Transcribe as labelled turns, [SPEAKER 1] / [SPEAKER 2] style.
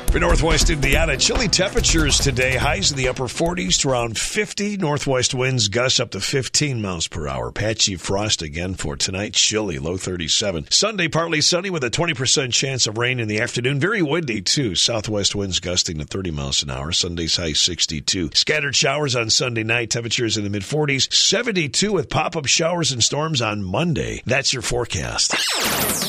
[SPEAKER 1] For northwest Indiana, chilly temperatures today. Highs in the upper 40s to around 50. Northwest winds gusts up to 15 miles per hour. Patchy frost again for tonight. Chilly, low 37. Sunday, partly sunny with a 20% chance of rain in the afternoon. Very windy, too. Southwest winds gusting to 30 miles an hour. Sunday's high 62. Scattered showers on Sunday night. Temperatures in the mid-40s. 72 with pop-up showers and storms on Monday. That's your forecast.